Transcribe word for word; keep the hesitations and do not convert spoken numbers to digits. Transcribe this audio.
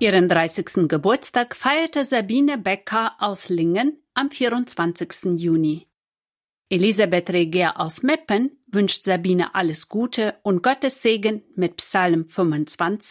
Ihren dreißigsten Geburtstag feierte Sabine Becker aus Lingen am vierundzwanzigsten Juni. Elisabeth Reger aus Meppen wünscht Sabine alles Gute und Gottes Segen mit Psalm fünfundzwanzig.